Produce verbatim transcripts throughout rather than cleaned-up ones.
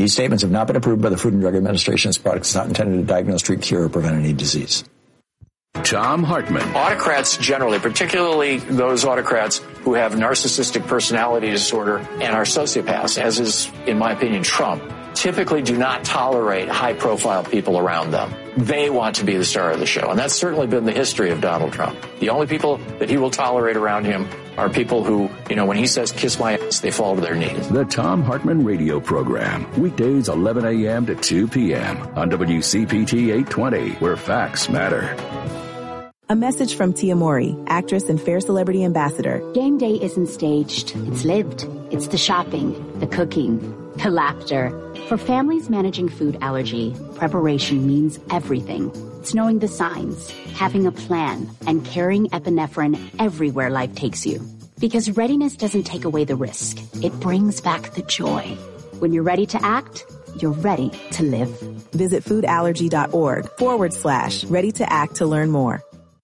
These statements have not been approved by the Food and Drug Administration. This product is not intended to diagnose, treat, cure, or prevent any disease. Tom Hartman. Autocrats generally, particularly those autocrats who have narcissistic personality disorder and are sociopaths, as is, in my opinion, Trump, typically do not tolerate high-profile people around them. They want to be the star of the show, and that's certainly been the history of Donald Trump. The only people that he will tolerate around him are people who, you know, when he says, kiss my ass, they fall to their knees. The Tom Hartman Radio Program, weekdays eleven a.m. to two p.m. on W C P T eight twenty, where facts matter. A message from Tia Mori, actress and Fair Celebrity Ambassador. Game day isn't staged. It's lived. It's the shopping, the cooking, the laughter. For families managing food allergy, preparation means everything. It's knowing the signs, having a plan, and carrying epinephrine everywhere life takes you. Because readiness doesn't take away the risk. It brings back the joy. When you're ready to act, you're ready to live. Visit foodallergy.org forward slash ready to act to learn more.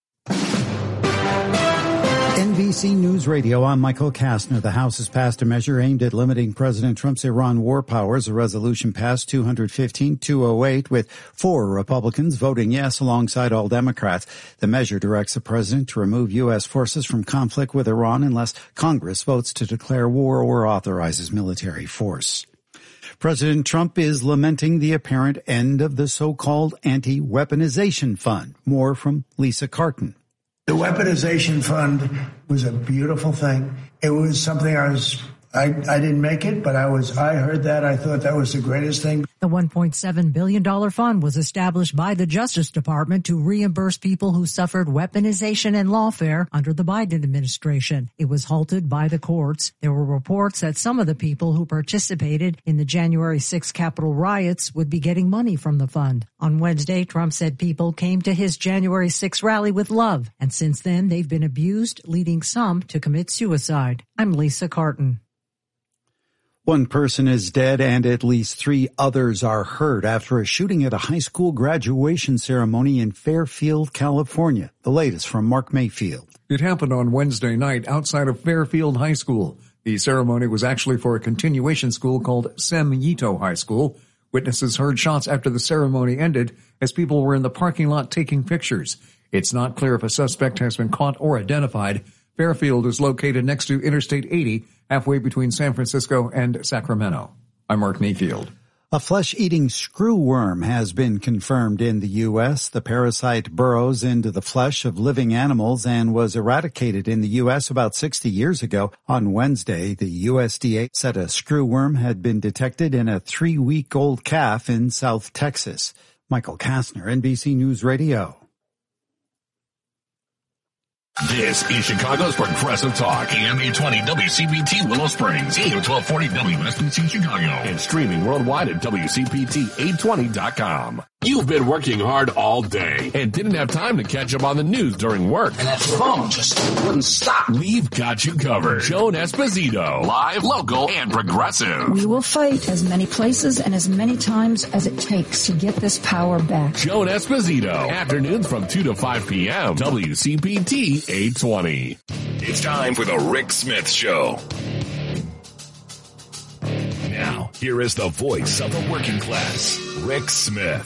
N B C News Radio, I'm Michael Kastner. The House has passed a measure aimed at limiting President Trump's Iran war powers. A resolution passed two fifteen to two oh eight with four Republicans voting yes alongside all Democrats. The measure directs the president to remove U S forces from conflict with Iran unless Congress votes to declare war or authorizes military force. President Trump is lamenting the apparent end of the so-called anti-weaponization fund. More from Lisa Carton. The weaponization fund was a beautiful thing. It was something I was, I, I didn't make it, but I was, I heard that. I thought that was the greatest thing. The one point seven billion dollars fund was established by the Justice Department to reimburse people who suffered weaponization and lawfare under the Biden administration. It was halted by the courts. There were reports that some of the people who participated in the January sixth Capitol riots would be getting money from the fund. On Wednesday, Trump said people came to his January sixth rally with love, and since then they've been abused, leading some to commit suicide. I'm Lisa Carton. One person is dead and at least three others are hurt after a shooting at a high school graduation ceremony in Fairfield, California. The latest from Mark Mayfield. It happened on Wednesday night outside of Fairfield High School. The ceremony was actually for a continuation school called Sem Yito High School. Witnesses heard shots after the ceremony ended as people were in the parking lot taking pictures. It's not clear if a suspect has been caught or identified. Fairfield is located next to Interstate eighty, halfway between San Francisco and Sacramento. I'm Mark Mayfield. A flesh-eating screwworm has been confirmed in the U S. The parasite burrows into the flesh of living animals and was eradicated in the U S about sixty years ago. On Wednesday, the U S D A said a screwworm had been detected in a three-week-old calf in South Texas. Michael Kastner, N B C News Radio. This is Chicago's Progressive Talk, A M eight twenty W C P T Willow Springs, A M twelve forty W S B C Chicago, and streaming worldwide at W C P T eight twenty dot com. You've been working hard all day and didn't have time to catch up on the news during work. And that phone just wouldn't stop. We've got you covered. Joan Esposito, live, local, and progressive. We will fight as many places and as many times as it takes to get this power back. Joan Esposito, afternoons from two to five p.m. W C P T eight twenty. It's time for the Rick Smith Show. Now, here is the voice of the working class, Rick Smith.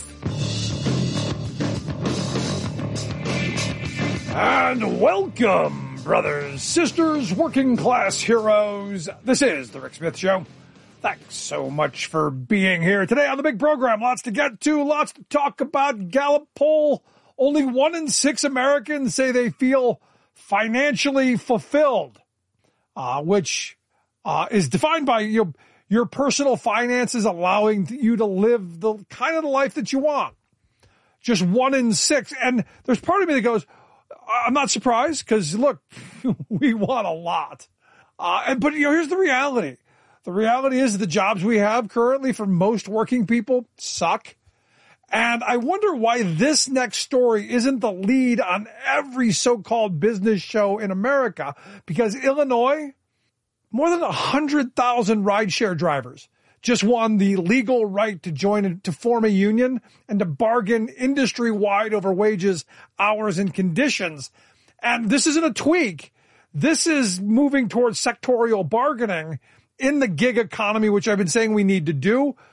And welcome, brothers, sisters, working class heroes. This is the Rick Smith Show. Thanks so much for being here today on the big program. Lots to get to, lots to talk about. Gallup poll, only one in six Americans say they feel financially fulfilled, uh, which uh, is defined by your, your personal finances allowing you to live the kind of the life that you want. Just one in six. And there's part of me that goes, I'm not surprised because, look, we want a lot. Uh, and, but, you know, here's the reality. The reality is the jobs we have currently for most working people suck. And I wonder why this next story isn't the lead on every so-called business show in America, because Illinois, more than one hundred thousand rideshare drivers just won the legal right to join, to form a union and to bargain industry-wide over wages, hours, and conditions. And this isn't a tweak. This is moving towards sectorial bargaining in the gig economy, which I've been saying we need to do.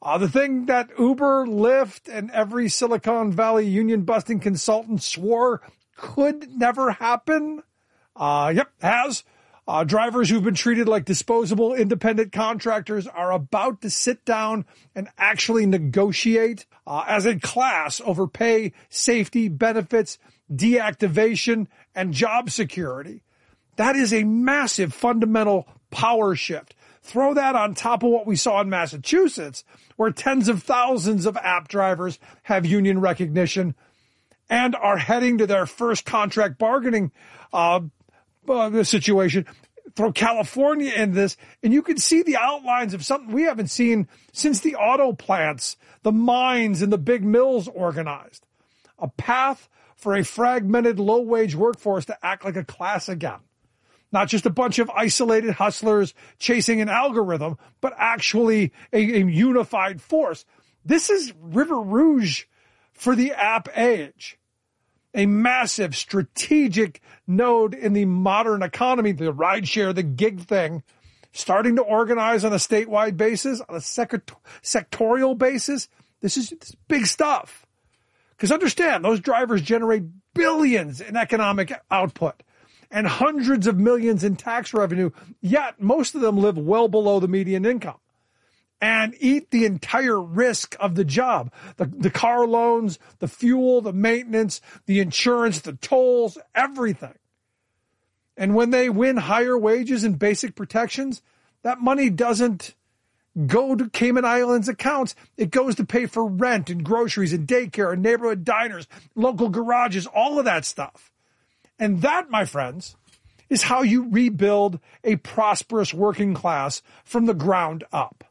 Uh, the thing that Uber, Lyft, and every Silicon Valley union-busting consultant swore could never happen. Uh, yep, has. Uh, drivers who've been treated like disposable independent contractors are about to sit down and actually negotiate uh, as a class over pay, safety, benefits, deactivation, and job security. That is a massive fundamental power shift. Throw that on top of what we saw in Massachusetts, where tens of thousands of app drivers have union recognition and are heading to their first contract bargaining uh, uh, situation. Throw California in this, and you can see the outlines of something we haven't seen since the auto plants, the mines, and the big mills organized. A path for a fragmented, low-wage workforce to act like a class again. Not just a bunch of isolated hustlers chasing an algorithm, but actually a, a unified force. This is River Rouge for the app age. A massive strategic node in the modern economy, the rideshare, the gig thing, starting to organize on a statewide basis, on a sect- sectorial basis. This is, this is big stuff. Because understand, those drivers generate billions in economic output and hundreds of millions in tax revenue, yet most of them live well below the median income and eat the entire risk of the job. The, the car loans, the fuel, the maintenance, the insurance, the tolls, everything. And when they win higher wages and basic protections, that money doesn't go to Cayman Islands accounts. It goes to pay for rent and groceries and daycare and neighborhood diners, local garages, all of that stuff. And that, my friends, is how you rebuild a prosperous working class from the ground up.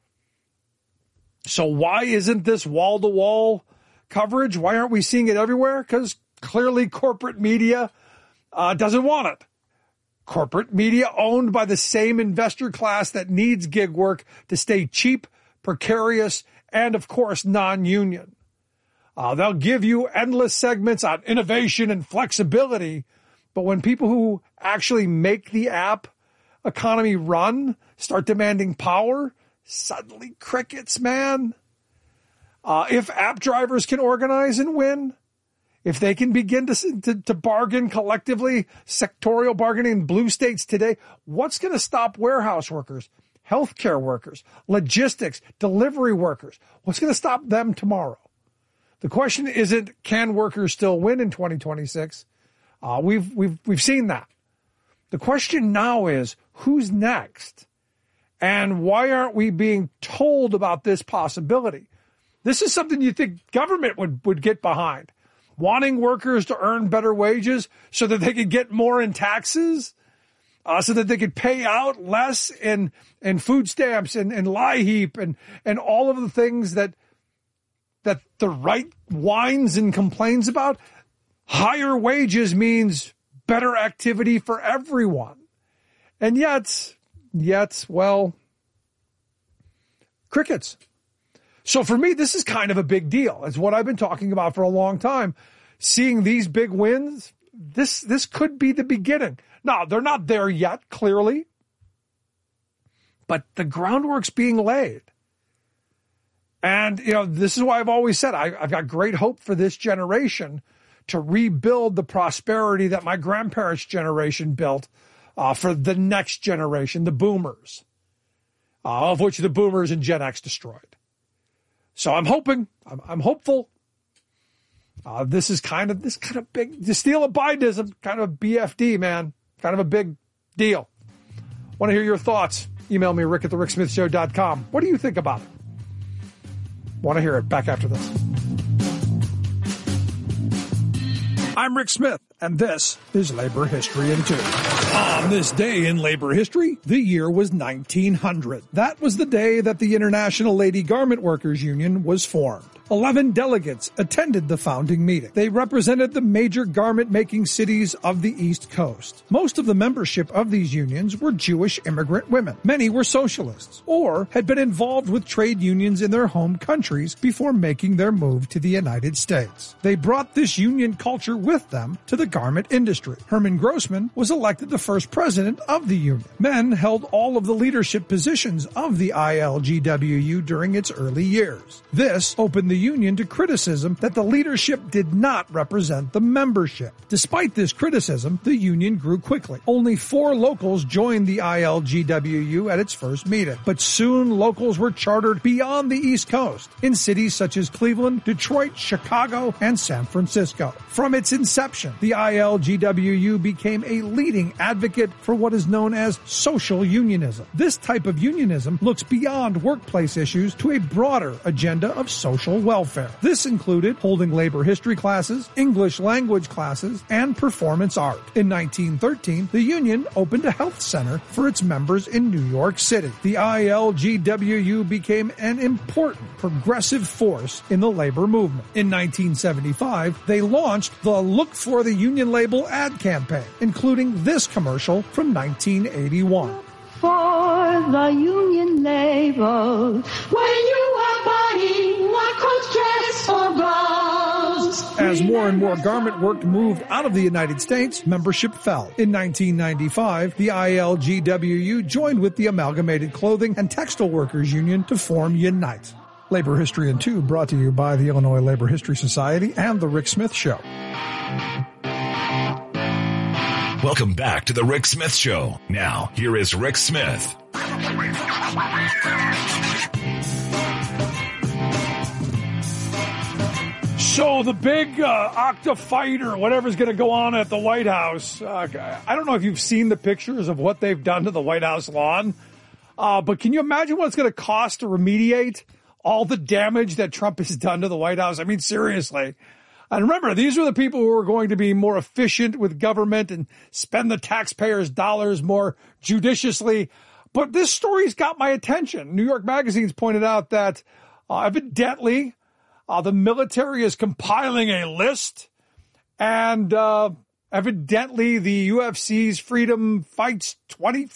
So why isn't this wall-to-wall coverage? Why aren't we seeing it everywhere? Because clearly corporate media uh, doesn't want it. Corporate media owned by the same investor class that needs gig work to stay cheap, precarious, and, of course, non-union. Uh, they'll give you endless segments on innovation and flexibility, but when people who actually make the app economy run start demanding power, suddenly crickets, man. Uh, if app drivers can organize and win, if they can begin to, to, to bargain collectively, sectorial bargaining in blue states today, what's going to stop warehouse workers, healthcare workers, logistics, delivery workers? What's going to stop them tomorrow? The question isn't, can workers still win in twenty twenty-six? Uh, we've, we've, we've seen that. The question now is, who's next? And why aren't we being told about this possibility? This is something you think government would, would get behind. Wanting workers to earn better wages so that they could get more in taxes, uh, so that they could pay out less in, in food stamps and, and LIHEAP and, and all of the things that that the right whines and complains about. Higher wages means better activity for everyone. And yet, yet, well, crickets. So for me, this is kind of a big deal. It's what I've been talking about for a long time. Seeing these big wins, this, this could be the beginning. Now, they're not there yet, clearly, but the groundwork's being laid. And, you know, this is why I've always said I, I've got great hope for this generation to rebuild the prosperity that my grandparents' generation built uh, for the next generation, the boomers, uh, of which the boomers and Gen X destroyed. So I'm hoping, I'm, I'm hopeful. Uh, this is kind of, this kind of big, the steal of Bidenism, kind of a B F D, man, kind of a big deal. Want to hear your thoughts? Email me, rick at the rick smith show dot com. What do you think about it? Want to hear it. Back after this. I'm Rick Smith, and this is Labor History in Two. On this day in labor history, the year was nineteen hundred. That was the day that the International Lady Garment Workers Union was formed. Eleven delegates attended the founding meeting. They represented the major garment-making cities of the East Coast. Most of the membership of these unions were Jewish immigrant women. Many were socialists, or had been involved with trade unions in their home countries before making their move to the United States. They brought this union culture with them to the garment industry. Herman Grossman was elected the first president of the union. Men held all of the leadership positions of the I L G W U during its early years. This opened the union to criticism that the leadership did not represent the membership. Despite this criticism, the union grew quickly. Only four locals joined the I L G W U at its first meeting, but soon locals were chartered beyond the East Coast in cities such as Cleveland, Detroit, Chicago, and San Francisco. From its inception, the I L G W U became a leading advocate for what is known as social unionism. This type of unionism looks beyond workplace issues to a broader agenda of social welfare. This included holding labor history classes, English language classes, and performance art. In nineteen thirteen, the union opened a health center for its members in New York City. The I L G W U became an important progressive force in the labor movement. In nineteen seventy-five, they launched the Look for the Union Label ad campaign, including this commercial from nineteen eighty-one. For the union label, when you are buying one coat dress or blouse. As more and more garment work moved out of the United States, membership fell. In nineteen ninety-five, the I L G W U joined with the Amalgamated Clothing and Textile Workers Union to form Unite. Labor History in Two, brought to you by the Illinois Labor History Society and The Rick Smith Show. Welcome back to The Rick Smith Show. Now, here is Rick Smith. So the big uh, octa fight or whatever's going to go on at the White House, uh, I don't know if you've seen the pictures of what they've done to the White House lawn, uh, but can you imagine what it's going to cost to remediate all the damage that Trump has done to the White House? I mean, seriously. And remember, these are the people who are going to be more efficient with government and spend the taxpayers' dollars more judiciously. But this story's got my attention. New York Magazine's pointed out that uh, evidently uh, the military is compiling a list, and uh, evidently the U F C's Freedom Fights two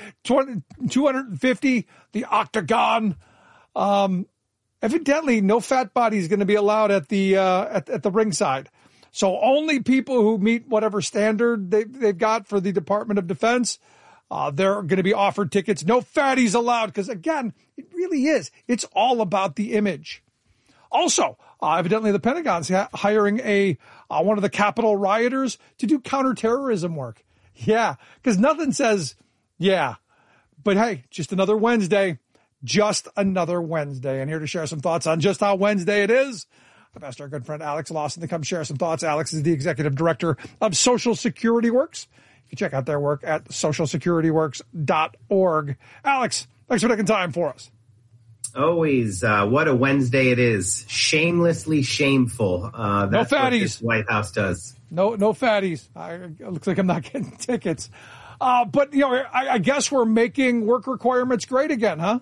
fifty, the Octagon, um, evidently, no fat body is going to be allowed at the uh, at, at the ringside. So only people who meet whatever standard they, they've got for the Department of Defense, uh, they're going to be offered tickets. No fatties allowed, because, again, it really is. It's all about the image. Also, uh, evidently the Pentagon's ha- hiring a uh, one of the Capitol rioters to do counterterrorism work. Yeah, because nothing says, yeah. But, hey, just another Wednesday. Just another Wednesday. And here to share some thoughts on just how Wednesday it is, I've asked our good friend Alex Lawson to come share some thoughts. Alex is the executive director of Social Security Works. You can check out their work at social security works dot org. Alex, thanks for taking time for us. Always. Uh, what a Wednesday it is. Shamelessly shameful. Uh, that's no fatties. What this White House does. No, no fatties. I, it looks like I'm not getting tickets. Uh, but, you know, I, I guess we're making work requirements great again, huh?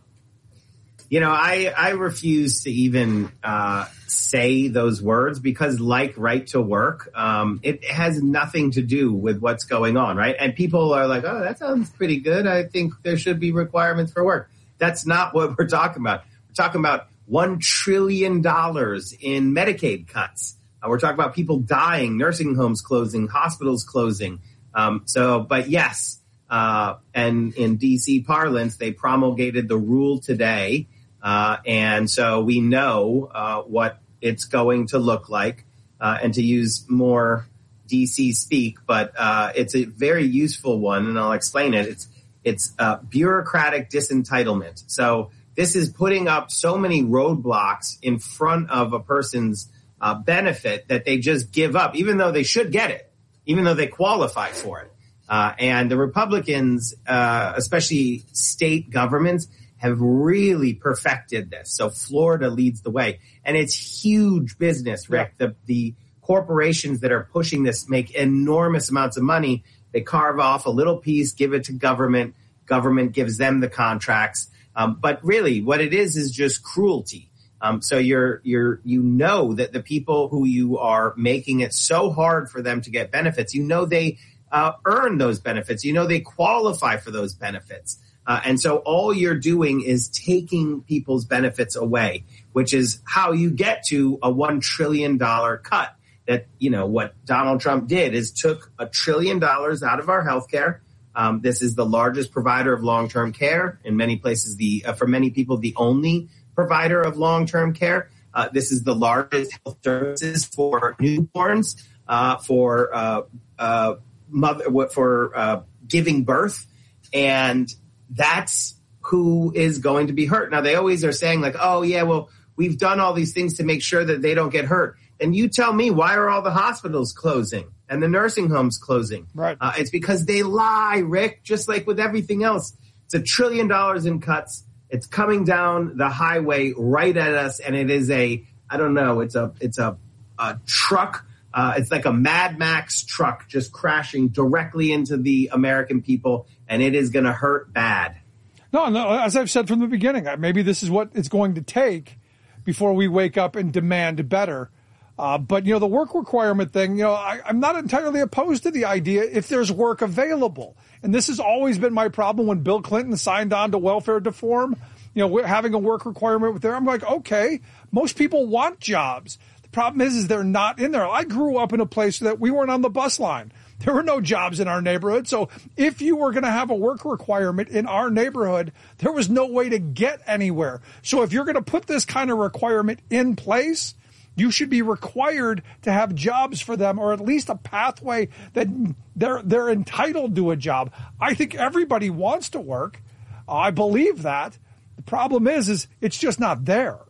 You know, I, I refuse to even uh, say those words because, like right to work, um, it has nothing to do with what's going on, right? And people are like, oh, that sounds pretty good. I think there should be requirements for work. That's not what we're talking about. We're talking about one trillion dollars in Medicaid cuts. Uh, we're talking about people dying, nursing homes closing, hospitals closing. Um, so, but yes, uh, and in D C parlance, they promulgated the rule today. Uh, and so we know uh, what it's going to look like, uh, and to use more D C speak, but uh, it's a very useful one, and I'll explain it. It's it's uh, bureaucratic disentitlement. So this is putting up so many roadblocks in front of a person's uh, benefit that they just give up, even though they should get it, even though they qualify for it. Uh, and the Republicans, uh, especially state governments, have really perfected this. So Florida leads the way. And it's huge business, Rick. Yeah. The the corporations that are pushing this make enormous amounts of money. They carve off a little piece, give it to government. Government gives them the contracts. Um, but really, what it is is just cruelty. Um, so you're, you're, you know that the people who you are making it so hard for them to get benefits, you know they uh, earn those benefits. You know they qualify for those benefits. Uh, and so all you're doing is taking people's benefits away, which is how you get to a one trillion dollars cut. That, you know, what Donald Trump did is took a trillion dollars out of our healthcare. Um, this is the largest provider of long-term care. In many places, the uh, for many people, the only provider of long-term care. Uh, this is the largest health services for newborns, uh, for uh, uh, mother, for uh, giving birth, and that's who is going to be hurt. Now, they always are saying like, oh, yeah, well, we've done all these things to make sure that they don't get hurt. And you tell me, why are all the hospitals closing and the nursing homes closing? Right. Uh, it's because they lie, Rick, just like with everything else. It's a trillion dollars in cuts. It's coming down the highway right at us. And it is a, I don't know, it's a, it's a, a truck. Uh, it's like a Mad Max truck just crashing directly into the American people. And it is going to hurt bad. No, no, as I've said from the beginning, maybe this is what it's going to take before we wake up and demand better. Uh, but, you know, the work requirement thing, you know, I, I'm not entirely opposed to the idea if there's work available. And this has always been my problem when Bill Clinton signed on to welfare reform, you know, having a work requirement with there. I'm like, okay, most people want jobs. The problem is, is they're not in there. I grew up in a place that we weren't on the bus line. There were no jobs in our neighborhood. So if you were going to have a work requirement in our neighborhood, there was no way to get anywhere. So if you're going to put this kind of requirement in place, you should be required to have jobs for them, or at least a pathway that they're they're entitled to a job. I think everybody wants to work. I believe that. The problem is, is it's just not there.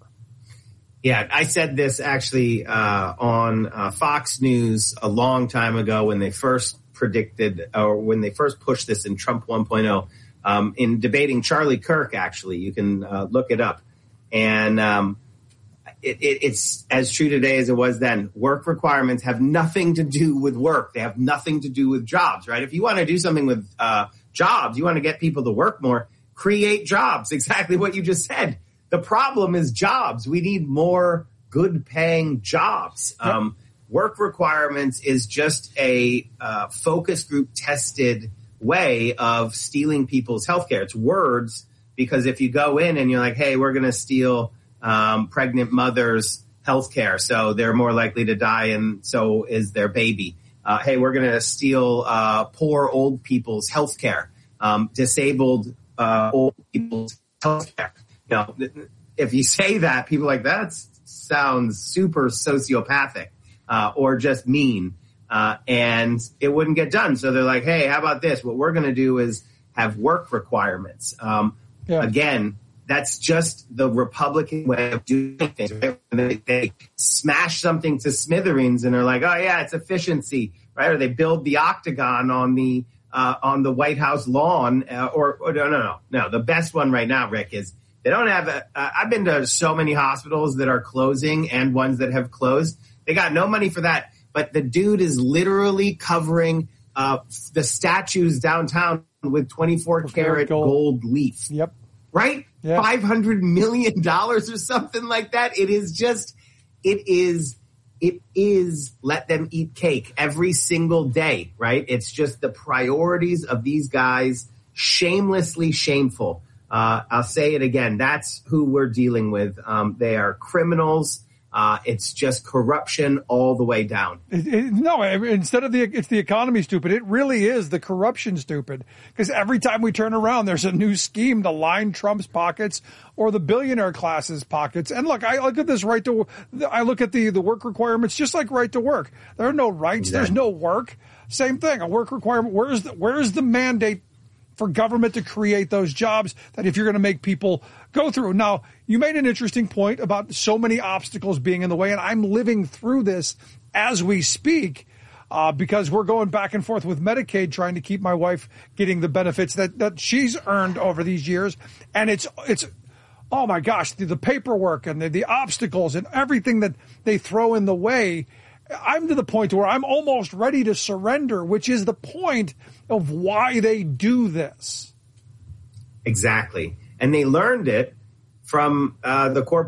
Yeah, I said this actually uh, on uh, Fox News a long time ago when they first predicted, or when they first pushed this in Trump one point oh, um, in debating Charlie Kirk. Actually, you can uh, look it up, and um, It, it, it's as true today as it was then. Work requirements have nothing to do with work. They have nothing to do with jobs, right? If you want to do something with uh, jobs, you want to get people to work more, create jobs. Exactly what you just said. The problem is jobs. We need more good paying jobs. Yep. Um, work requirements is just a uh, focus group tested way of stealing people's healthcare. It's words, because if you go in and you're like, hey, we're going to steal Um, pregnant mothers' health care, so they're more likely to die, and so is their baby. Uh, hey, we're going to steal uh, poor old people's health care, um, disabled uh, old people's health care. You know, if you say that, people are like, that sounds super sociopathic uh, or just mean, uh, and it wouldn't get done. So they're like, hey, how about this? What we're going to do is have work requirements. Um, yeah. Again, that's just the Republican way of doing things. Right? They, they smash something to smithereens and they're like, "Oh yeah, it's efficiency," right? Or they build the octagon on the uh, on the White House lawn, uh, or, or no, no, no, no. The best one right now, Rick, is they don't have. A, uh, I've been to so many hospitals that are closing and ones that have closed. They got no money for that, but the dude is literally covering uh, the statues downtown with twenty-four karat gold. gold leaf. Yep. Right? Yeah. five hundred million dollars or something like that. It is just, it is, it is let them eat cake every single day, right? It's just the priorities of these guys, shamelessly shameful. Uh, I'll say it again. That's who we're dealing with. Um, they are criminals. Uh, it's just corruption all the way down. It, it, no, instead of the, it's the economy stupid. It really is the corruption stupid. Because every time we turn around, there's a new scheme to line Trump's pockets or the billionaire class's pockets. And look, I look at this right to, I look at the, the work requirements just like right to work. There are no rights. Exactly. There's no work. Same thing. A work requirement. Where's the, where's the mandate for government to create those jobs that if you're going to make people go through? Now, you made an interesting point about so many obstacles being in the way, and I'm living through this as we speak uh, because we're going back and forth with Medicaid trying to keep my wife getting the benefits that, that she's earned over these years. And it's, it's oh my gosh, the, the paperwork and the, the obstacles and everything that they throw in the way. I'm to the point where I'm almost ready to surrender, which is the point of why they do this. Exactly. And they learned it from uh, the corporate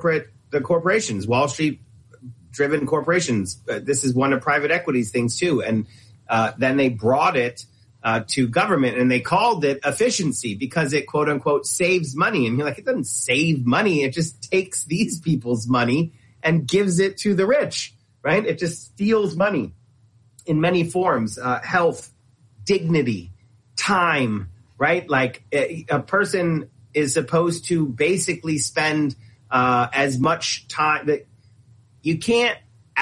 the corporations, Wall Street driven corporations. Uh, this is one of private equity's things too. And uh, then they brought it uh, to government and they called it efficiency because it quote unquote saves money. And you're like, it doesn't save money. It just takes these people's money and gives it to the rich, right? It just steals money in many forms, uh, health, dignity, time, right? Like a, a person is supposed to basically spend uh, as much time that you can't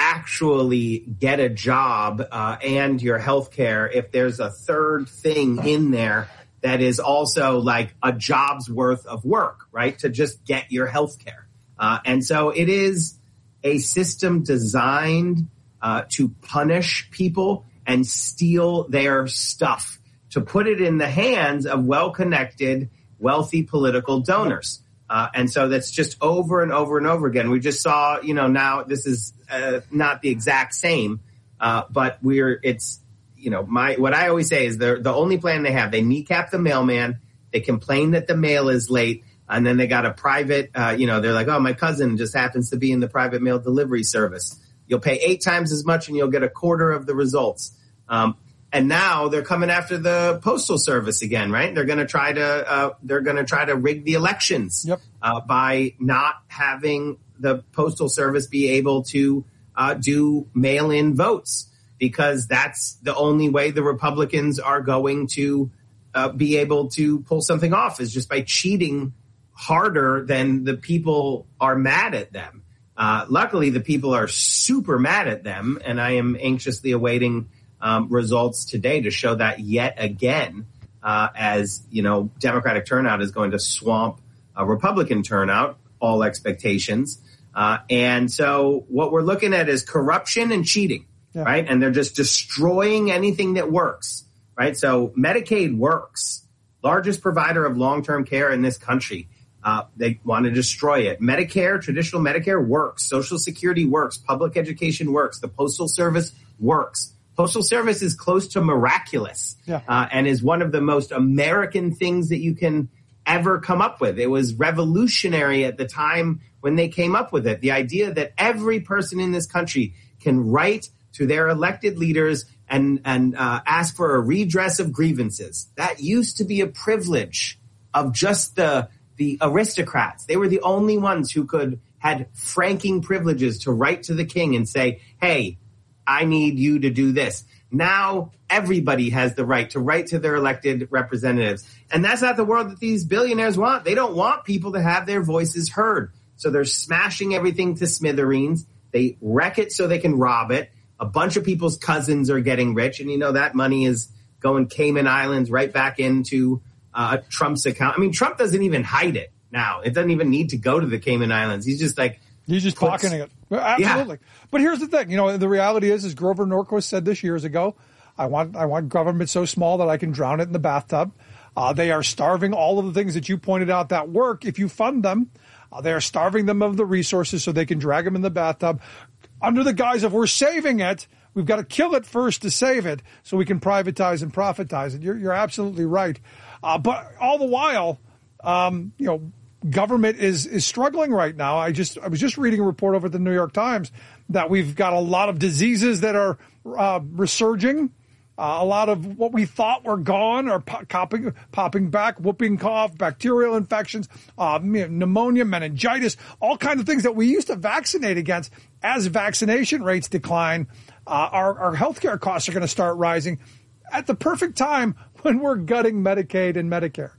actually get a job uh, and your health care if there's a third thing in there that is also like a job's worth of work, right? To just get your health care. Uh, and so it is a system designed uh, to punish people and steal their stuff, to put it in the hands of well-connected, wealthy political donors. Uh, and so that's just over and over and over again. We just saw, you know, now this is uh, not the exact same, uh, but we're, it's, you know, my, what I always say is the the only plan they have, they kneecap the mailman, they complain that the mail is late, and then they got a private, uh, you know, they're like, oh, my cousin just happens to be in the private mail delivery service. You'll pay eight times as much and you'll get a quarter of the results. Um, And now they're coming after the postal service again, right? They're going to try to uh, they're going to try to rig the elections yep. uh, by not having the postal service be able to uh, do mail-in votes, because that's the only way the Republicans are going to uh, be able to pull something off, is just by cheating harder than the people are mad at them. Uh, luckily, the people are super mad at them, and I am anxiously awaiting Um, results today to show that yet again, uh, as, you know, Democratic turnout is going to swamp uh, Republican turnout, all expectations. Uh, and so what we're looking at is corruption and cheating, yeah. right? And they're just destroying anything that works, right? So Medicaid works, largest provider of long-term care in this country. Uh, they want to destroy it. Medicare, traditional Medicare works. Social Security works. Public education works. The Postal Service works. Postal Service is close to miraculous yeah. uh, and is one of the most American things that you can ever come up with. It was revolutionary at the time when they came up with it. The idea that every person in this country can write to their elected leaders and, and uh, ask for a redress of grievances. That used to be a privilege of just the, the aristocrats. They were the only ones who could had franking privileges to write to the king and say, hey, I need you to do this. Now everybody has the right to write to their elected representatives. And that's not the world that these billionaires want. They don't want people to have their voices heard. So they're smashing everything to smithereens. They wreck it so they can rob it. A bunch of people's cousins are getting rich. And, you know, that money is going Cayman Islands right back into uh, Trump's account. I mean, Trump doesn't even hide it now. It doesn't even need to go to the Cayman Islands. He's just like, He's just puts, pocketing it. Absolutely. Yeah. But here's the thing. You know, the reality is, is Grover Norquist said this years ago, I want I want government so small that I can drown it in the bathtub. Uh, they are starving all of the things that you pointed out that work if you fund them. Uh, they are starving them of the resources so they can drag them in the bathtub under the guise of we're saving it. We've got to kill it first to save it so we can privatize and profitize it. You're, you're absolutely right. Uh, but all the while, um, you know, government is is struggling right now. I just I was just reading a report over at the New York Times that we've got a lot of diseases that are uh, resurging. Uh, a lot of what we thought were gone are popping, popping back, whooping cough, bacterial infections, uh, pneumonia, meningitis, all kinds of things that we used to vaccinate against. As vaccination rates decline, uh, our, our healthcare costs are going to start rising at the perfect time when we're gutting Medicaid and Medicare.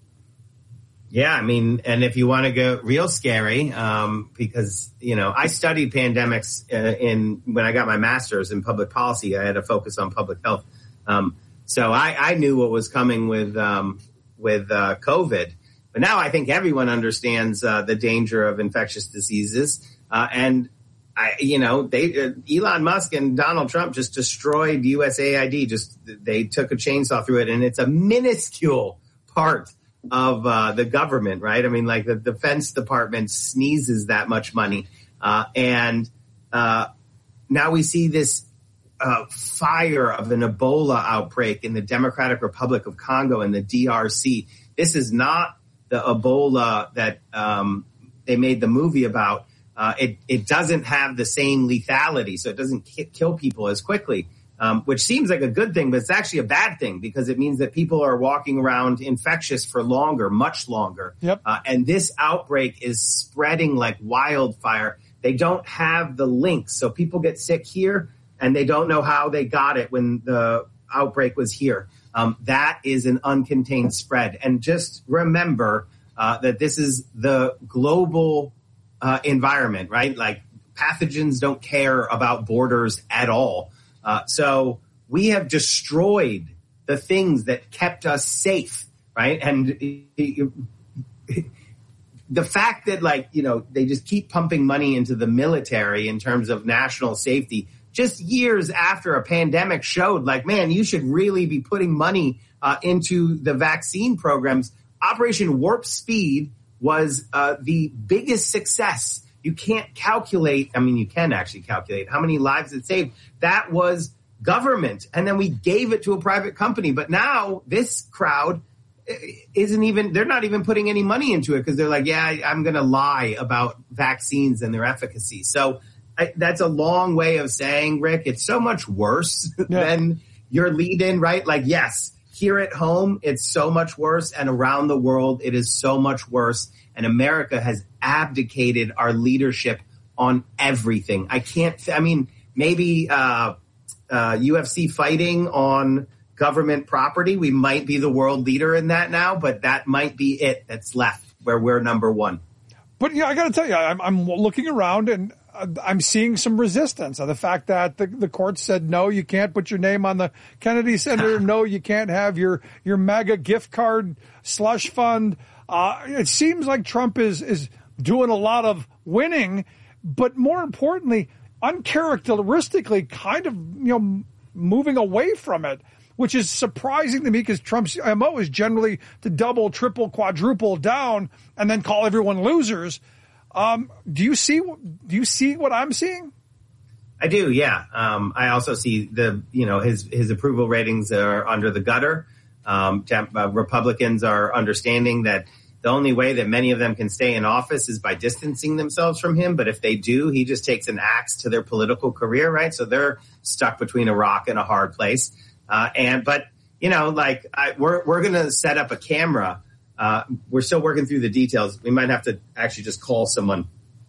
Yeah, I mean, and if you want to go real scary, um, because, you know, I studied pandemics uh, in when I got my master's in public policy. I had a focus on public health. Um, so I, I knew what was coming with um, with uh, COVID. But now I think everyone understands uh, the danger of infectious diseases. Uh, and, I, you know, they uh, Elon Musk and Donald Trump just destroyed U S A I D. Just they took a chainsaw through it. And it's a minuscule part of uh, the government, right? I mean, like the Defense Department sneezes that much money. Uh, and uh, now we see this uh, fire of an Ebola outbreak in the Democratic Republic of Congo and the D R C. This is not the Ebola that um, they made the movie about. uh, it, it doesn't have the same lethality, so it doesn't ki- kill people as quickly, um, which seems like a good thing, but it's actually a bad thing because it means that people are walking around infectious for longer, much longer. Yep. Uh, and this outbreak is spreading like wildfire. They don't have the links, so people get sick here, and they don't know how they got it when the outbreak was here. Um, that is an uncontained spread. And just remember uh, that this is the global uh, environment, right? Like pathogens don't care about borders at all. Uh, so we have destroyed the things that kept us safe, right? And it, it, it, the fact that, like, you know, they just keep pumping money into the military in terms of national safety just years after a pandemic showed, like, man, you should really be putting money uh, into the vaccine programs. Operation Warp Speed was uh, the biggest success. You can't calculate. I mean, you can actually calculate how many lives it saved. That was government. And then we gave it to a private company. But now this crowd isn't even, they're not even putting any money into it because they're like, yeah, I'm going to lie about vaccines and their efficacy. So I, that's a long way of saying, Rick, it's so much worse yeah. than your lead in, right? Like, yes, here at home, it's so much worse. And around the world, it is so much worse. And America has abdicated our leadership on everything. I can't, I mean, maybe uh, uh, U F C fighting on government property. We might be the world leader in that now, but that might be it that's left where we're number one. But, yeah, I got to tell you, I'm, I'm looking around and uh, I'm seeing some resistance of the fact that the, the court said, no, you can't put your name on the Kennedy Center. No, you can't have your, your MAGA gift card slush fund. Uh, it seems like Trump is, is doing a lot of winning, but more importantly, uncharacteristically kind of, you know, moving away from it, which is surprising to me because Trump's M O is generally to double, triple, quadruple down and then call everyone losers. Um, do you see, do you see what I'm seeing? I do. Yeah. Um, I also see the, you know, his, his approval ratings are under the gutter. Um, uh, Republicans are understanding that the only way that many of them can stay in office is by distancing themselves from him. But if they do, he just takes an axe to their political career, right? So they're stuck between a rock and a hard place. Uh, and, but, you know, like I, we're, we're going to set up a camera. Uh, we're still working through the details. We might have to actually just call someone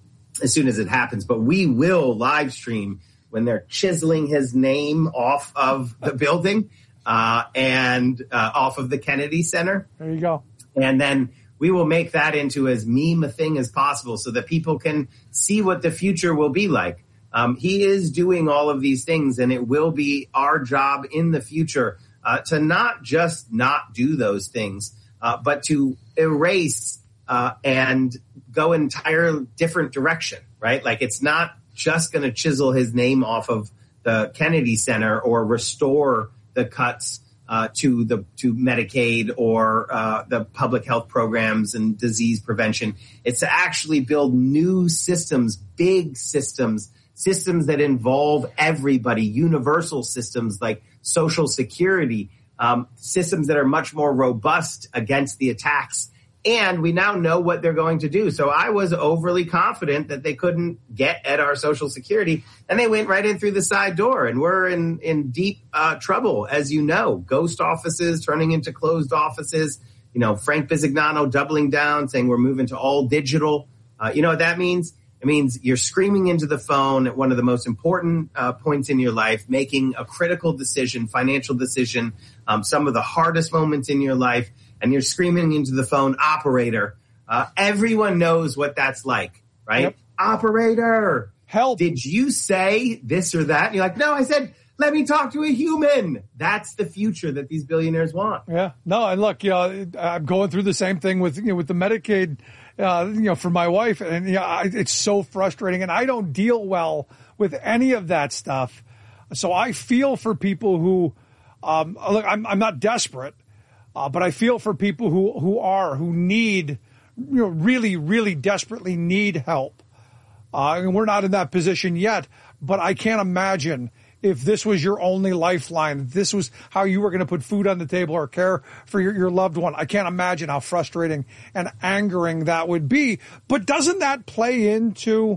as soon as it happens, but we will live stream when they're chiseling his name off of the building, uh, and, uh, off of the Kennedy Center. There you go. And then we will make that into as meme a thing as possible so that people can see what the future will be like. Um, he is doing all of these things, and it will be our job in the future uh, to not just not do those things, uh, but to erase uh, and go an entire different direction, right? Like it's not just going to chisel his name off of the Kennedy Center or restore the cuts Uh, to the to Medicaid or uh, the public health programs and disease prevention. It's to actually build new systems, big systems, systems that involve everybody, universal systems like Social Security, um, systems that are much more robust against the attacks. And we now know what they're going to do. So I was overly confident that they couldn't get at our Social Security, and they went right in through the side door. And we're in, in deep uh, trouble, as you know. Ghost offices turning into closed offices. You know, Frank Bisignano doubling down, saying we're moving to all digital. Uh, you know what that means? It means you're screaming into the phone at one of the most important uh, points in your life, making a critical decision, financial decision, um, some of the hardest moments in your life. And you're screaming into the phone, operator. Uh, everyone knows what that's like, right? Yep. Operator, help. Did you say this or that? And you're like, no, I said, let me talk to a human. That's the future that these billionaires want. Yeah. No, and look, you know, I'm going through the same thing with, you know, with the Medicaid, uh, you know, for my wife. And, you know, it's so frustrating. And I don't deal well with any of that stuff. So I feel for people who, um, look, I'm, I'm not desperate. Uh, but I feel for people who, who are, who need, you know, really, really desperately need help. Uh, and we're not in that position yet, but I can't imagine if this was your only lifeline, if this was how you were going to put food on the table or care for your, your loved one. I can't imagine how frustrating and angering that would be. But doesn't that play into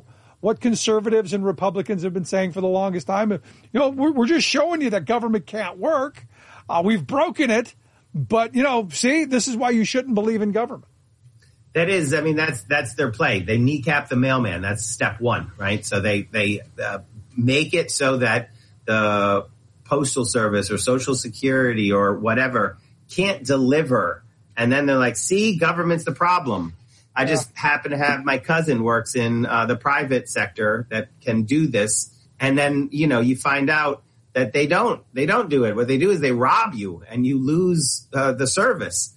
what conservatives and Republicans have been saying for the longest time. You know, we're, we're just showing you that government can't work. Uh, we've broken it. But, you know, see, this is why you shouldn't believe in government. That is, I mean, that's that's their play. They kneecap the mailman. That's step one, right? So they, they uh, make it so that the Postal Service or Social Security or whatever can't deliver. And then they're like, see, government's the problem. I just yeah. happen to have my cousin works in uh, the private sector that can do this. And then, you know, you find out that they don't, they don't do it. What they do is they rob you and you lose uh, the service.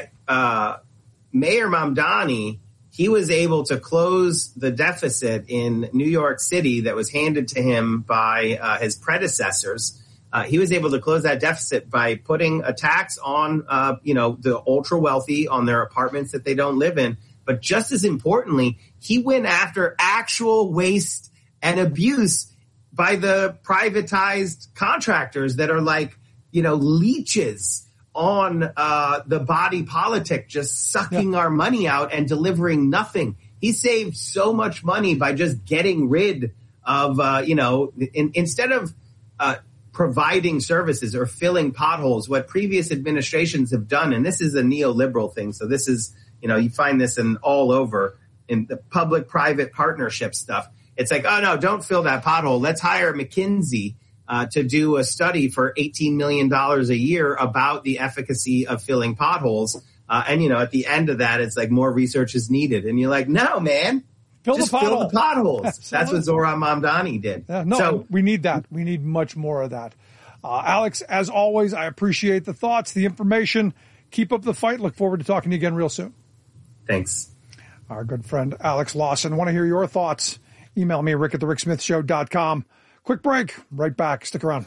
Uh, Mayor Mamdani, he was able to close the deficit in New York City that was handed to him by uh, his predecessors. Uh, he was able to close that deficit by putting a tax on, uh, you know, the ultra wealthy on their apartments that they don't live in. But just as importantly, he went after actual waste and abuse by the privatized contractors that are like, you know, leeches on uh, the body politic, just sucking yeah. our money out and delivering nothing. He saved so much money by just getting rid of, uh, you know, in, instead of uh, providing services or filling potholes, what previous administrations have done, and this is a neoliberal thing. So this is, you know, you find this in all over in the public-private partnership stuff. It's like, oh, no, don't fill that pothole. Let's hire McKinsey uh, to do a study for eighteen million dollars a year about the efficacy of filling potholes. Uh, and, you know, at the end of that, it's like more research is needed. And you're like, no, man, fill just the fill the potholes. That's what Zohran Mamdani did. Yeah, no, so, we need that. We need much more of that. Uh, Alex, as always, I appreciate the thoughts, the information. Keep up the fight. Look forward to talking to you again real soon. Thanks. Our good friend Alex Lawson. Want to hear your thoughts? Email me, rick at the rick smith show dot com. Quick break. Right back. Stick around.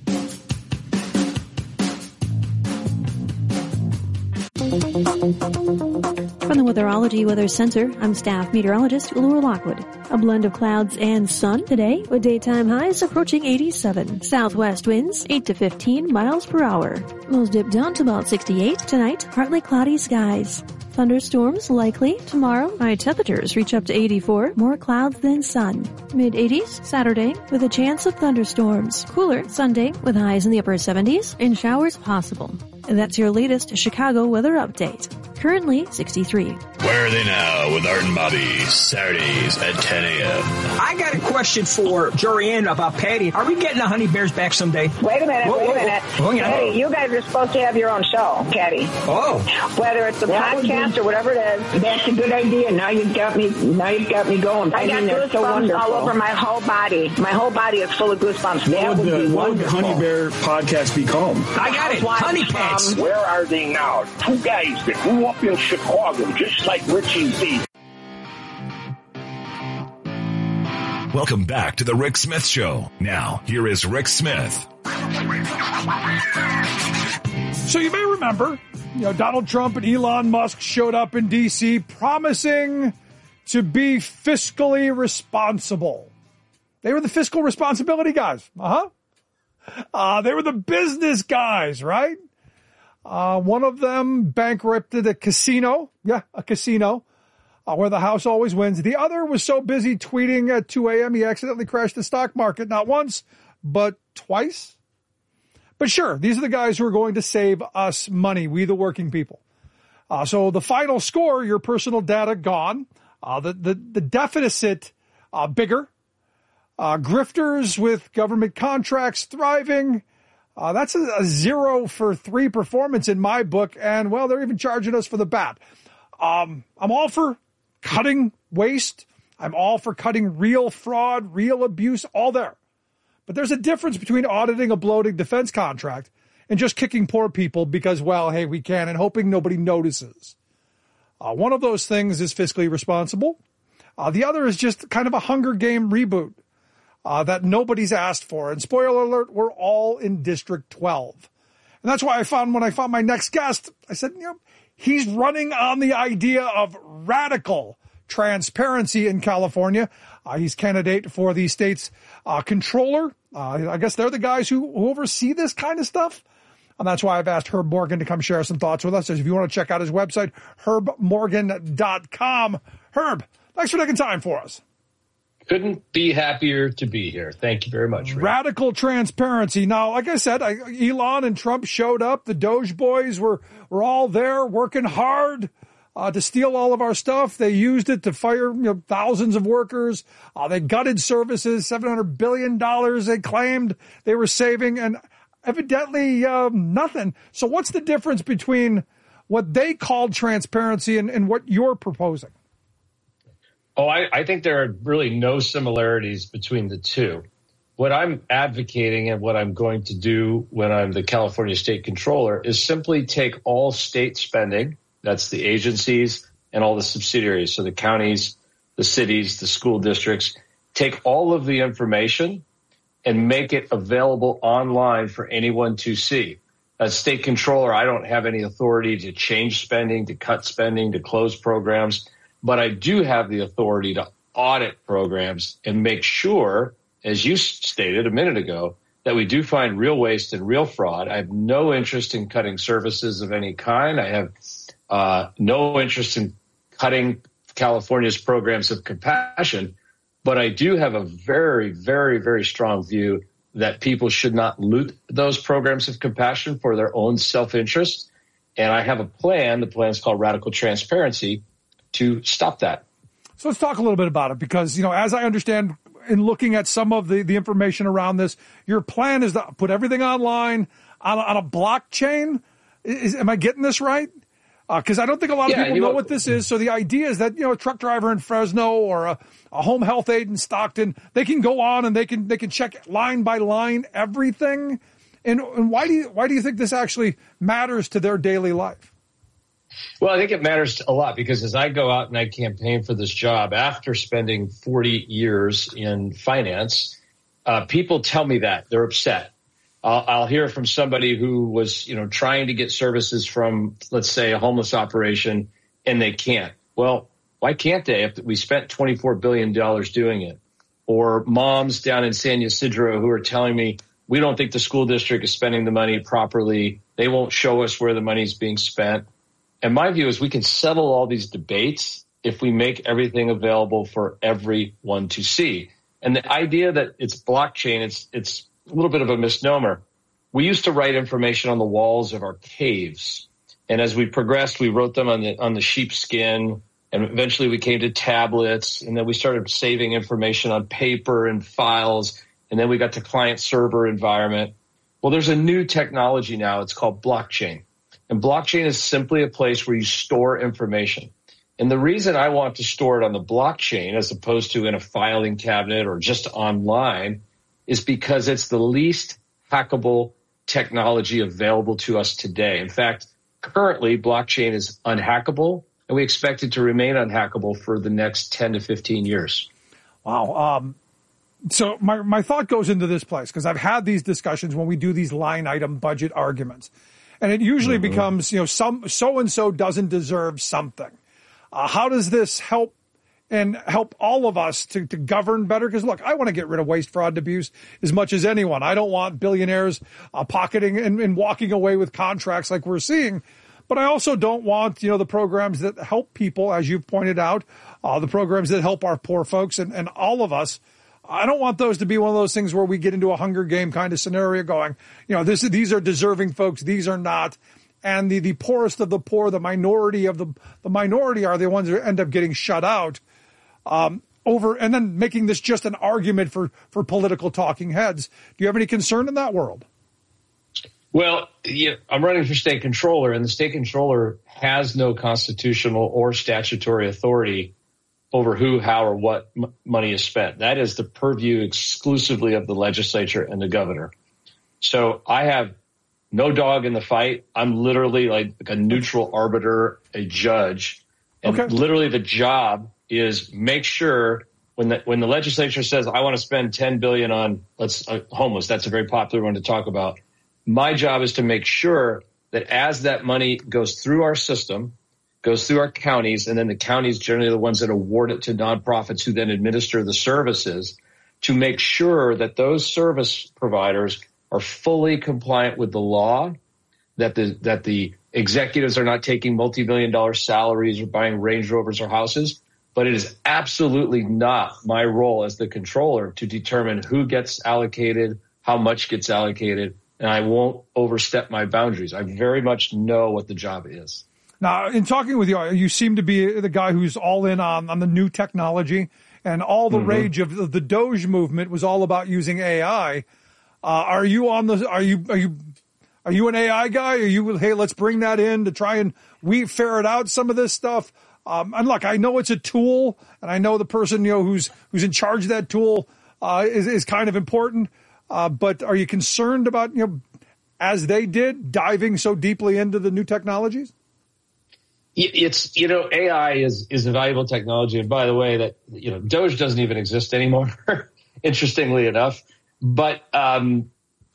From the Weatherology Weather Center, I'm staff meteorologist Laura Lockwood. A blend of clouds and sun today with daytime highs approaching eighty-seven. Southwest winds eight to fifteen miles per hour. Lows dip down to about sixty-eight. Tonight, partly cloudy skies. Thunderstorms likely tomorrow. High temperatures reach up to eighty-four. More clouds than sun. mid eighties Saturday with a chance of thunderstorms. Cooler Sunday with highs in the upper seventies and showers possible. And that's your latest Chicago weather update. Currently sixty-three. Where are they now with Art and Bobby? Saturdays at ten a.m. I got a question for Jorianne about Patty. Are we getting the Honey Bears back someday? Wait a minute, whoa, wait whoa, a minute. Whoa, whoa. Patty, you guys are supposed to have your own show, Patty. Oh. Whether it's a that podcast or whatever it is. That's a good idea. Now you've got me, now you've got me going. I, I got mean, goosebumps so wonderful. all over my whole body. My whole body is full of goosebumps. That what would, would the, be what would the Honey Bear podcast be called? I got it. Honey Pants. Um, where are they now? Two guys that grew up in Chicago, just like Richie Z. Welcome back to the Rick Smith Show. Now, here is Rick Smith. So you may remember, you know, Donald Trump and Elon Musk showed up in D C promising to be fiscally responsible. They were the fiscal responsibility guys. Uh-huh. Uh, they were the business guys, right? Uh, one of them bankrupted a casino. Yeah, a casino. Uh, where the house always wins. The other was so busy tweeting at two a.m. he accidentally crashed the stock market, not once, but twice. But sure, these are the guys who are going to save us money, we the working people. Uh, so the final score, your personal data gone, uh, the, the, the deficit uh, bigger, uh, grifters with government contracts thriving. Uh, that's a, a zero for three performance in my book, and well, they're even charging us for the bat. Um, I'm all for cutting waste. I'm all for cutting real fraud, real abuse, all there. But there's a difference between auditing a bloated defense contract and just kicking poor people because, well, hey, we can, and hoping nobody notices. Uh, one of those things is fiscally responsible. Uh, the other is just kind of a Hunger Game reboot uh, that nobody's asked for. And spoiler alert, we're all in District twelve. And that's why I found when I found my next guest, I said, you know, he's running on the idea of radical transparency in California. Uh, he's candidate for the state's uh, controller. Uh, I guess they're the guys who, who oversee this kind of stuff. And that's why I've asked Herb Morgan to come share some thoughts with us. If you want to check out his website, herb morgan dot com. Herb, thanks for taking time for us. Couldn't be happier to be here. Thank you very much, Rick. Radical transparency. Now, like I said, I, Elon and Trump showed up. The Doge boys were, were all there working hard uh, to steal all of our stuff. They used it to fire you know, thousands of workers. Uh, they gutted services, seven hundred billion dollars they claimed they were saving, and evidently um, nothing. So what's the difference between what they called transparency and, and what you're proposing? Oh, I, I think there are really no similarities between the two. What I'm advocating and what I'm going to do when I'm the California State Controller is simply take all state spending, that's the agencies and all the subsidiaries, so the counties, the cities, the school districts, take all of the information and make it available online for anyone to see. As State Controller, I don't have any authority to change spending, to cut spending, to close programs. But I do have the authority to audit programs and make sure, as you stated a minute ago, that we do find real waste and real fraud. I have no interest in cutting services of any kind. I have uh, no interest in cutting California's programs of compassion. But I do have a very, very, very strong view that people should not loot those programs of compassion for their own self-interest. And I have a plan. The plan is called Radical Transparency, to stop that. So let's talk a little bit about it, because, you know, as I understand in looking at some of the, the information around this, your plan is to put everything online on a, on a blockchain. Is, am I getting this right? Because uh, I don't think a lot of yeah, people know know, what this is. So the idea is that, you know, a truck driver in Fresno or a, a home health aide in Stockton, they can go on and they can they can check line by line everything. And, and why do you why do you think this actually matters to their daily life? Well, I think it matters a lot because as I go out and I campaign for this job, after spending forty years in finance, uh, people tell me that they're upset. I'll, I'll hear from somebody who was, you know, trying to get services from, let's say, a homeless operation, and they can't. Well, why can't they if we spent twenty-four billion dollars doing it? Or moms down in San Ysidro who are telling me, we don't think the school district is spending the money properly. They won't show us where the money's being spent. And my view is we can settle all these debates if we make everything available for everyone to see. And the idea that it's blockchain, it's it's a little bit of a misnomer. We used to write information on the walls of our caves. And as we progressed, we wrote them on the on the sheepskin. And eventually we came to tablets. And then we started saving information on paper and files. And then we got to client server environment. Well, there's a new technology now. It's called blockchain. And blockchain is simply a place where you store information. And the reason I want to store it on the blockchain as opposed to in a filing cabinet or just online is because it's the least hackable technology available to us today. In fact, currently blockchain is unhackable, and we expect it to remain unhackable for the next ten to fifteen years. Wow. Um, so my, my thought goes into this place because I've had these discussions when we do these line item budget arguments. And it usually mm-hmm. becomes, you know, some so-and-so doesn't deserve something. Uh, how does this help and help all of us to, to govern better? Because, look, I want to get rid of waste, fraud, and abuse as much as anyone. I don't want billionaires uh, pocketing and, and walking away with contracts like we're seeing. But I also don't want, you know, the programs that help people, as you've pointed out, uh, the programs that help our poor folks and, and all of us. I don't want those to be one of those things where we get into a Hunger Game kind of scenario going, you know, this, these are deserving folks, these are not. And the, the poorest of the poor, the minority of the, the minority are the ones that end up getting shut out um, over and then making this just an argument for, for political talking heads. Do you have any concern in that world? Well, yeah, I'm running for state controller, and the state controller has no constitutional or statutory authority over who, how, or what m- money is spent. That is the purview exclusively of the legislature and the governor. So I have no dog in the fight. I'm literally like a neutral arbiter, a judge. And okay. literally the job is make sure when the, when the legislature says, I want to spend ten billion dollars on let's uh, homeless, that's a very popular one to talk about. My job is to make sure that as that money goes through our system, goes through our counties, and then the counties generally are the ones that award it to nonprofits who then administer the services, to make sure that those service providers are fully compliant with the law, that the that the executives are not taking multi-million dollar salaries or buying Range Rovers or houses, but it is absolutely not my role as the controller to determine who gets allocated, how much gets allocated, and I won't overstep my boundaries. I very much know what the job is. Now, in talking with you, you seem to be the guy who's all in on, on the new technology, and all the mm-hmm. rage of the Doge movement was all about using A I. Uh, are you on the? Are you are you are you an A I guy? Are you hey, let's bring that in to try and we ferret out some of this stuff? Um, and look, I know it's a tool, and I know the person you know who's who's in charge of that tool uh, is is kind of important. Uh, but are you concerned about you know, as they did, diving so deeply into the new technologies? It's, you know, A I is, is a valuable technology. And by the way, that, you know, Doge doesn't even exist anymore, interestingly enough. But, um,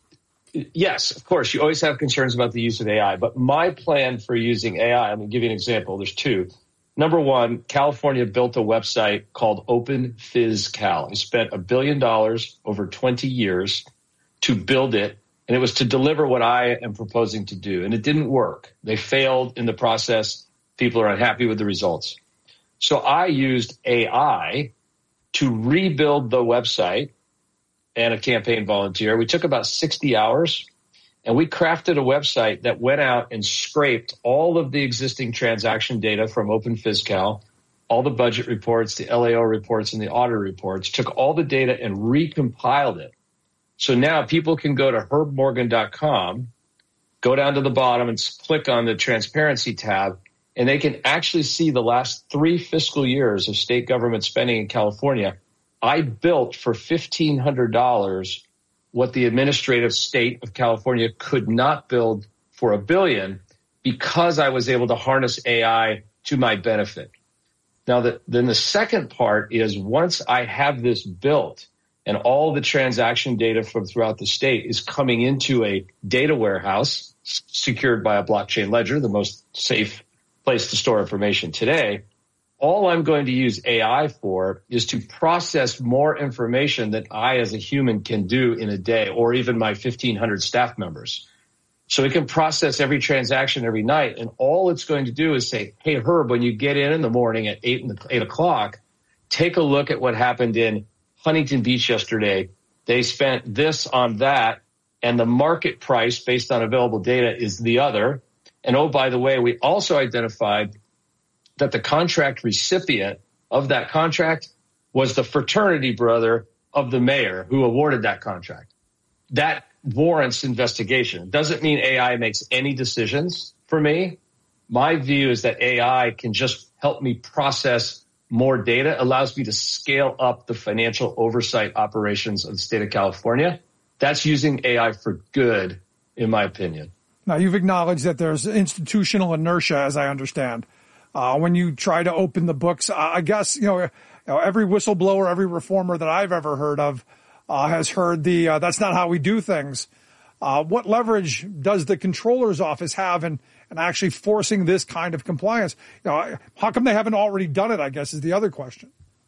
yes, of course, you always have concerns about the use of A I. But my plan for using A I, I'm going to give you an example. There's two. Number one, California built a website called OpenFizCal. They spent a billion dollars over twenty years to build it. And it was to deliver what I am proposing to do. And it didn't work. They failed in the process. People are unhappy with the results. So I used A I to rebuild the website and a campaign volunteer. We took about sixty hours, and we crafted a website that went out and scraped all of the existing transaction data from OpenFizCal, all the budget reports, the L A O reports, and the audit reports, took all the data and recompiled it. So now people can go to herb morgan dot com, go down to the bottom and click on the transparency tab, and they can actually see the last three fiscal years of state government spending in California. I built for fifteen hundred dollars what the administrative state of California could not build for a billion because I was able to harness A I to my benefit. Now, the, then the second part is once I have this built and all the transaction data from throughout the state is coming into a data warehouse secured by a blockchain ledger, the most safe place to store information today, all I'm going to use A I for is to process more information than I as a human can do in a day, or even my fifteen hundred staff members. So it can process every transaction every night, and all it's going to do is say, hey, Herb, when you get in in the morning at eight, eight o'clock, take a look at what happened in Huntington Beach yesterday. They spent this on that, and the market price based on available data is the other. And oh, by the way, we also identified that the contract recipient of that contract was the fraternity brother of the mayor who awarded that contract. That warrants investigation. It doesn't mean A I makes any decisions for me. My view is that A I can just help me process more data, allows me to scale up the financial oversight operations of the state of California. That's using A I for good, in my opinion. Now, you've acknowledged that there's institutional inertia, as I understand. Uh, when you try to open the books, uh, I guess, you know, you know, every whistleblower, every reformer that I've ever heard of uh, has heard the, uh, that's not how we do things. Uh, what leverage does the controller's office have in, in actually forcing this kind of compliance? You know, how come they haven't already done it, I guess, is the other question.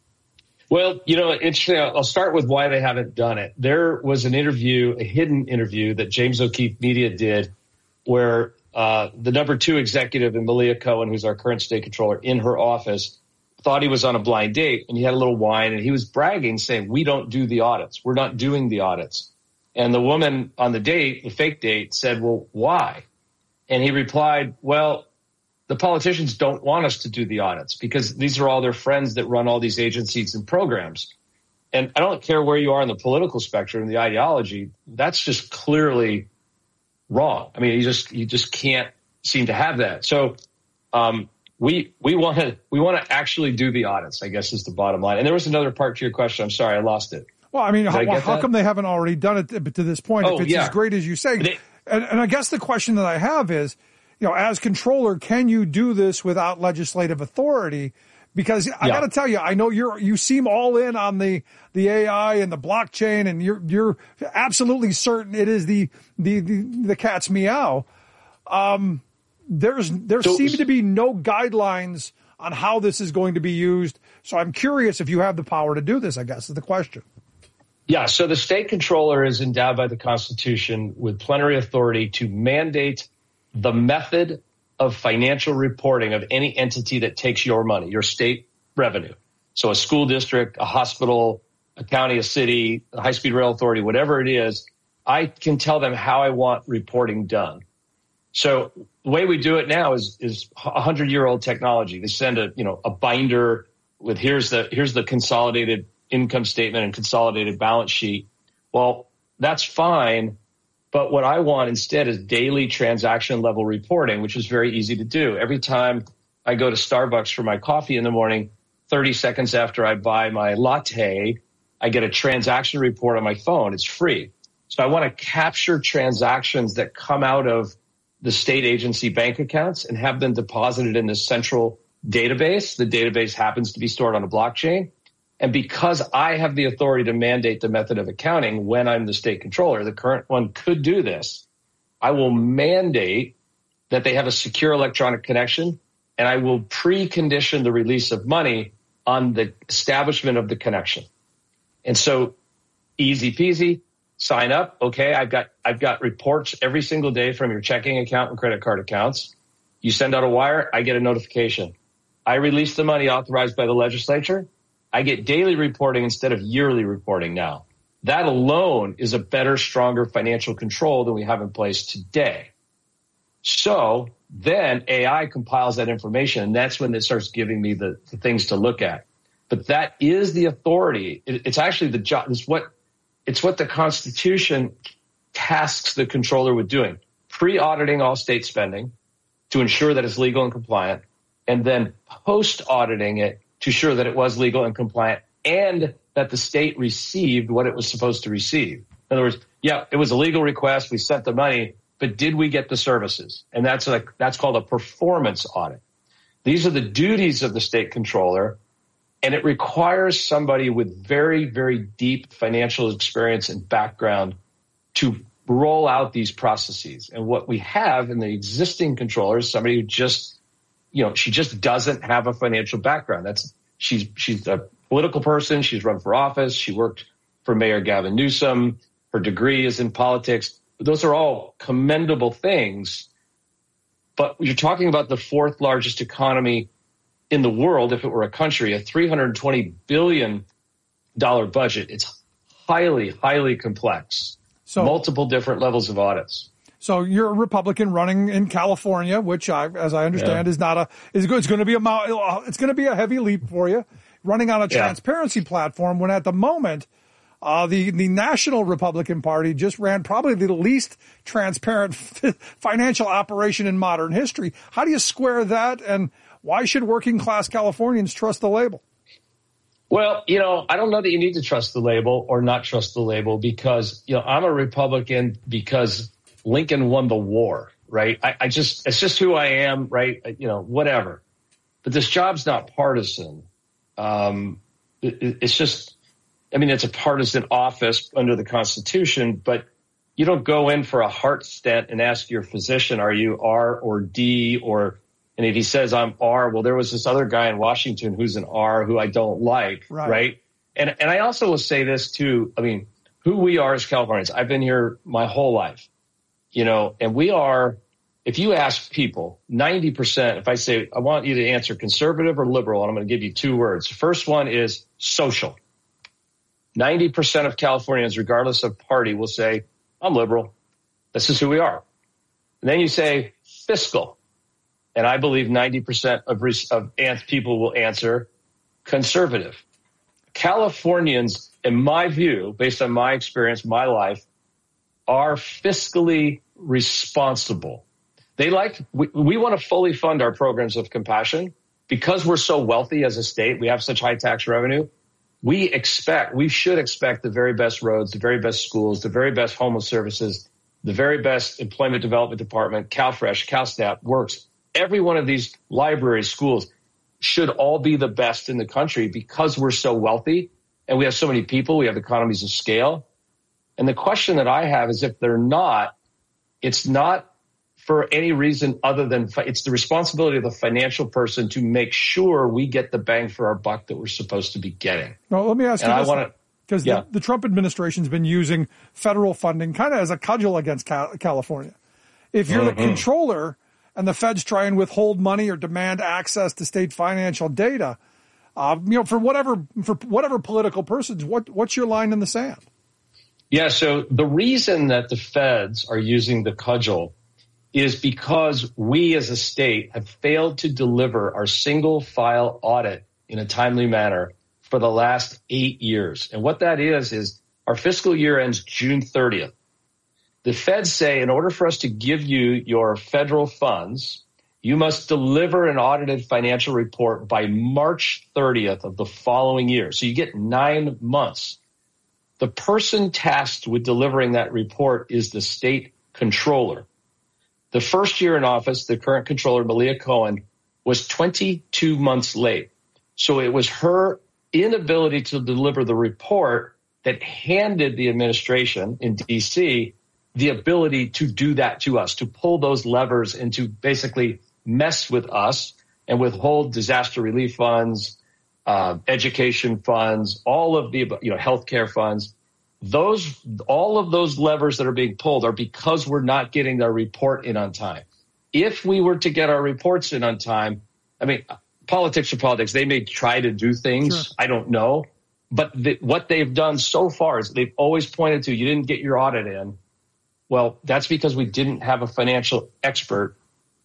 Well, you know, interesting. I'll start with why they haven't done it. There was an interview, a hidden interview that James O'Keefe Media did where uh, the number two executive in Malia Cohen, who's our current state controller, in her office, thought he was on a blind date, and he had a little wine, and he was bragging, saying, we don't do the audits. We're not doing the audits. And the woman on the date, the fake date, said, well, why? And he replied, well, the politicians don't want us to do the audits because these are all their friends that run all these agencies and programs. And I don't care where you are in the political spectrum, the ideology, that's just clearly wrong. I mean, you just you just can't seem to have that. So um, we we want to we want to actually do the audits, I guess, is the bottom line. And there was another part to your question. I'm sorry, I lost it. Well, I mean, how, I how come they haven't already done it to, to this point? Oh, if it's yeah. as great as you say, They, and, and I guess the question that I have is, you know, as controller, can you do this without legislative authority? Because I yeah. got to tell you, I know you're you seem all in on the the A I and the blockchain, and you're you're absolutely certain it is the the the, the cat's meow. Um, there's there so, seem to be no guidelines on how this is going to be used. So I'm curious if you have the power to do this, I guess, is the question. Yeah, so the state controller is endowed by the Constitution with plenary authority to mandate the method of financial reporting of any entity that takes your money, your state revenue. So a school district, a hospital, a county, a city, a high-speed rail authority, whatever it is, I can tell them how I want reporting done. So the way we do it now is is a hundred-year-old technology. They send a you know a binder with here's the here's the consolidated income statement and consolidated balance sheet. Well, that's fine, but what I want instead is daily transaction level reporting, which is very easy to do. Every time I go to Starbucks for my coffee in the morning, thirty seconds after I buy my latte, I get a transaction report on my phone. It's free. So I want to capture transactions that come out of the state agency bank accounts and have them deposited in this central database. The database happens to be stored on a blockchain. And because I have the authority to mandate the method of accounting when I'm the state controller, the current one could do this. I will mandate that they have a secure electronic connection, and I will precondition the release of money on the establishment of the connection. And so easy peasy, sign up. Okay, I've got I've got reports every single day from your checking account and credit card accounts. You send out a wire, I get a notification. I release the money authorized by the legislature. I get daily reporting instead of yearly reporting now. That alone is a better, stronger financial control than we have in place today. So then A I compiles that information, and that's when it starts giving me the, the things to look at. But that is the authority. It, it's actually the job. It's what, it's what the Constitution tasks the controller with doing. Pre-auditing all state spending to ensure that it's legal and compliant, and then post-auditing it to ensure that it was legal and compliant and that the state received what it was supposed to receive. In other words, yeah, it was a legal request. We sent the money, but did we get the services? And that's like, that's called a performance audit. These are the duties of the state controller, and it requires somebody with very, very deep financial experience and background to roll out these processes. And what we have in the existing controller is somebody who just, you know, she just doesn't have a financial background. That's she's she's a political person. She's run for office. She worked for Mayor Gavin Newsom. Her degree is in politics. Those are all commendable things. But you're talking about the fourth largest economy in the world, if it were a country, a three hundred twenty billion dollars budget. It's highly, highly complex. So multiple different levels of audits. So you're a Republican running in California, which, I, as I understand, yeah. is not a is good. It's going to be a it's going to be a heavy leap for you, running on a yeah. transparency platform. When at the moment, uh, the the National Republican Party just ran probably the least transparent financial operation in modern history. How do you square that? And why should working class Californians trust the label? Well, you know, I don't know that you need to trust the label or not trust the label because, you know, I'm a Republican because Lincoln won the war, right? I, I just, it's just who I am, right? You know, whatever. But this job's not partisan. Um, it, it's just, I mean, it's a partisan office under the Constitution, but you don't go in for a heart stent and ask your physician, are you R or D? Or, and if he says I'm R, well, there was this other guy in Washington who's an R who I don't like, right? right? And, and I also will say this too. I mean, who we are as Californians, I've been here my whole life. You know, and we are, if you ask people, ninety percent, if I say, I want you to answer conservative or liberal, and I'm going to give you two words. The first one is social. ninety percent of Californians, regardless of party, will say, I'm liberal. This is who we are. And then you say fiscal. And I believe ninety percent of, of people will answer conservative. Californians, in my view, based on my experience, my life, are fiscally responsible. They like, we, we want to fully fund our programs of compassion because we're so wealthy as a state. We have such high tax revenue. We expect, we should expect the very best roads, the very best schools, the very best homeless services, the very best employment development department, CalFresh, CalSNAP, Works. Every one of these libraries, schools should all be the best in the country because we're so wealthy and we have so many people. We have economies of scale. And the question that I have is if they're not, it's not for any reason other than it's the responsibility of the financial person to make sure we get the bang for our buck that we're supposed to be getting. Well, let me ask and you I this, wanna, because yeah. the, the Trump administration's been using federal funding kind of as a cudgel against Cal- California. If you're mm-hmm. the controller and the feds try and withhold money or demand access to state financial data, Uh, you know, for whatever for whatever political persons, what what's your line in the sand? Yeah, so the reason that the feds are using the cudgel is because we as a state have failed to deliver our single file audit in a timely manner for the last eight years. And what that is, is our fiscal year ends June thirtieth. The feds say in order for us to give you your federal funds, you must deliver an audited financial report by March thirtieth of the following year. So you get nine months. The person tasked with delivering that report is the state controller. The first year in office, the current controller, Malia Cohen, was twenty-two months late. So it was her inability to deliver the report that handed the administration in D C the ability to do that to us, to pull those levers and to basically mess with us and withhold disaster relief funds, uh, education funds, all of the, you know, healthcare funds. Those, all of those levers that are being pulled are because we're not getting our report in on time. If we were to get our reports in on time, I mean, politics are politics. They may try to do things. Sure. I don't know. But the, what they've done so far is they've always pointed to, you didn't get your audit in. Well, that's because we didn't have a financial expert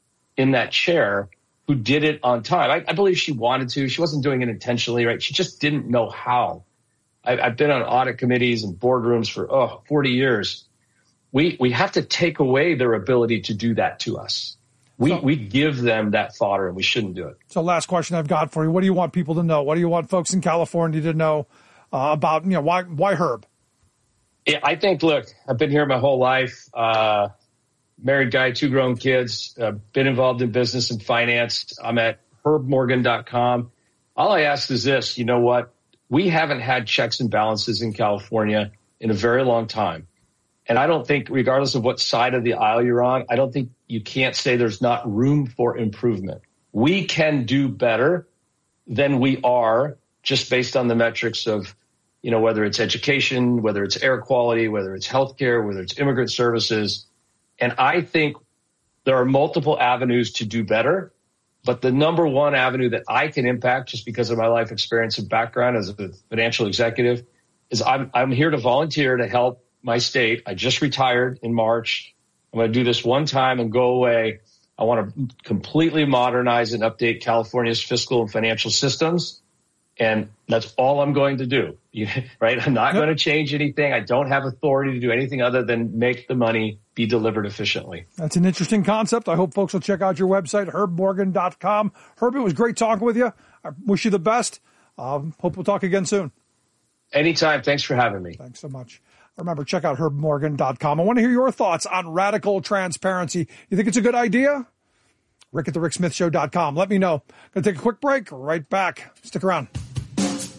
in that chair who did it on time. I, I believe she wanted to. She wasn't doing it intentionally, right? She just didn't know how. I, I've been on audit committees and boardrooms for, oh, forty years. We we have to take away their ability to do that to us. We, so, we give them that fodder, and we shouldn't do it. So last question I've got for you. What do you want people to know? What do you want folks in California to know uh, about, you know, why why Herb? Yeah, I think, look, I've been here my whole life. Uh, married guy, two grown kids, uh, been involved in business and finance. I'm at herb morgan dot com. All I ask is this, you know what? We haven't had checks and balances in California in a very long time. And I don't think, regardless of what side of the aisle you're on, I don't think you can't say there's not room for improvement. We can do better than we are just based on the metrics of, you know, whether it's education, whether it's air quality, whether it's healthcare, whether it's immigrant services. And I think there are multiple avenues to do better. But the number one avenue that I can impact, just because of my life experience and background as a financial executive, is I'm, I'm here to volunteer to help my state. I just retired in March. I'm going to do this one time and go away. I want to completely modernize and update California's fiscal and financial systems. And that's all I'm going to do, right? I'm not going to change anything. I don't have authority to do anything other than make the money be delivered efficiently. That's an interesting concept. I hope folks will check out your website, herb morgan dot com. Herb, it was great talking with you. I wish you the best. Um, hope we'll talk again soon. Anytime. Thanks for having me. Thanks so much. Remember, check out herb morgan dot com. I want to hear your thoughts on radical transparency. You think it's a good idea? Rick at the rick smith show dot com. Let me know. Going to take a quick break. Right back. Stick around.